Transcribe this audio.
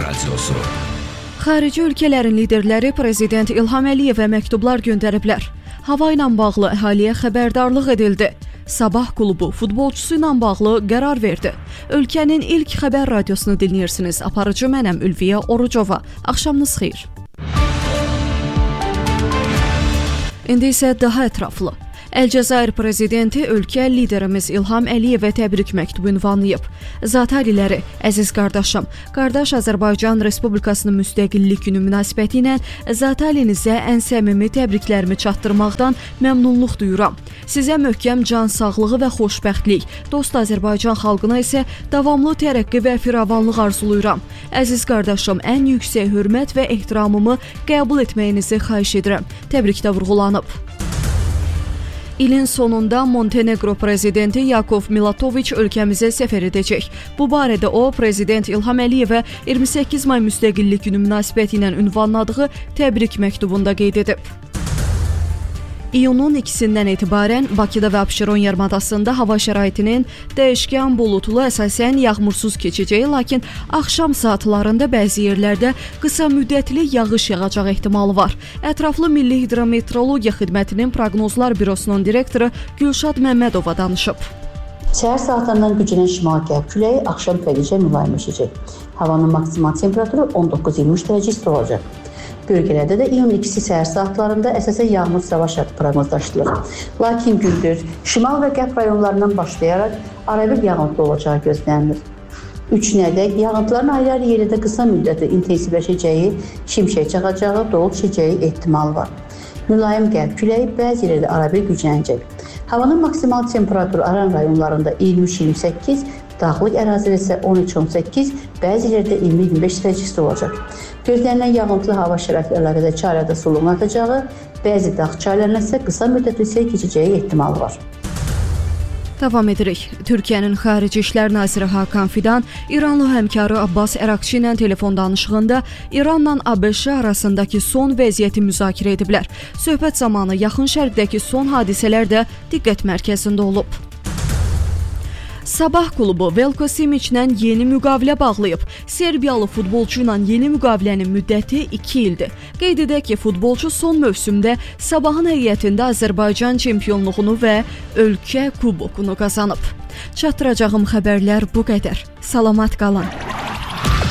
Radiosu. Xarici ölkələrin liderləri Prezident İlham Əliyevə məktublar göndəriblər. Hava ilə bağlı əhaliyə xəbərdarlıq edildi. Sabah klubu futbolçusu ilə bağlı qərar verdi. Ölkənin ilk xəbər radiosunu dinləyirsiniz. Aparıcı mənəm Ülviyə Orucova. Axşamınız xeyir. İndi isə daha ətraflı. Əlcəzair prezidenti ölkə liderimiz İlham Əliyevə təbrik məktubu ünvanlayıb. Zat aliləri, əziz qardaşım, qardaş Azərbaycan Respublikasının müstəqillik günü münasibəti ilə zat alinizə ən səmimi təbriklərimi çatdırmaqdan məmnunluq duyuram. Sizə möhkəm can sağlığı və xoşbəxtlik, dost Azərbaycan xalqına isə davamlı tərəqqi və firavanlıq arzuluyuram. Əziz qardaşım, ən yüksək hörmət və ehtiramımı qəbul etməyinizi xahiş edirəm. Təbrikdə vurğulanıb. İlin sonunda Montenegro prezidenti Yakov Milatoviç ölkəmizə səfər edəcək. Bu barədə o, Prezident İlham Əliyevə 28 may müstəqillik günü münasibəti ilə ünvanladığı təbrik məktubunda qeyd edib. İyunun 2-dən etibarən Bakıda və Abşeron yarımadasında hava şəraitinin dəyişkən bulutlu, əsasən yağmursuz keçəcəyi, lakin axşam saatlarında bəzi yerlərdə qısa müddətli yağış yağacağı ehtimalı var. Ətraflı Milli Hidrometeorologiya Xidmətinin Proqnozlar Bürosunun direktoru Gülşad Məmmədova danışıb. Səhər saatlarından güclənən şimal-qərb küləyi axşam xeylicə mülayimləşəcək. Havanın maksimal temperaturu 19-23 dərəcə isti olacaq. Bölgələrdə də iyun 2-si səhər saatlarında əsasən yağmur savaş proqnozlaşdırılır. Lakin gündüz şimal və qərb rayonlarından başlayaraq arabir yağıntı olacağı gözlənilir. 3 nədək yağıntıların ayrı-ayrı yerdə qısa müddətli intensivləşəcəyi, şimşək çaxacağı, dolu düşəcəyi ehtimal var. Mülayim qərb küləyi bəzi yerlərdə arabir güclənəcək. Havanın maksimal temperaturu Aran rayonlarında 23-28, dağlıq ərazidə isə 13-18, bəzi yerlərdə 20-25 dərəcə isti olacaq. Gözlənilən yağıntılı hava şəraiti əlaqədə çaylarda suluğun artacağı, bəzi dağ çaylarına isə qısa müddətli sel keçəcəyi ehtimalı var. Davam edirik. Türkiyənin Xarici İşlər Naziri Hakan Fidan İranlı həmkarı Abbas Əraqçı ilə telefon danışığında İranla ABŞ arasındakı son vəziyyəti müzakirə ediblər. Söhbət zamanı Yaxın Şərqdəki son hadisələr də diqqət mərkəzində olub. Sabah klubu Velko Simićlə yeni müqavilə bağlayıb. Serbiyalı futbolçu ilə yeni müqavilənin müddəti 2 ildir. Qeyd edək ki, futbolçu son mövsümdə Sabahın heyətində Azərbaycan çempionluğunu və ölkə kubokunu qazanıb. Çatdıracağım xəbərlər bu qədər. Salamat qalın.